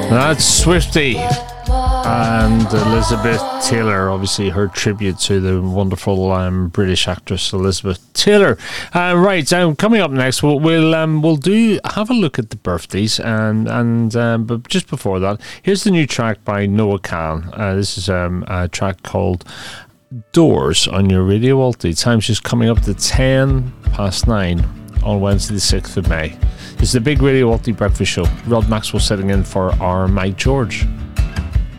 That's Swiftie and Elizabeth Taylor, obviously her tribute to the wonderful British actress Elizabeth Taylor. Right, coming up next, we'll have a look at the birthdays, but just before that, here's the new track by Noah Kahan. This is a track called Doors on your Radio Alti. Time's just coming up to 9:10 on Wednesday the 6th of May. This is the big Radio Alti Breakfast Show. Rod Maxwell sitting in for our Mike George.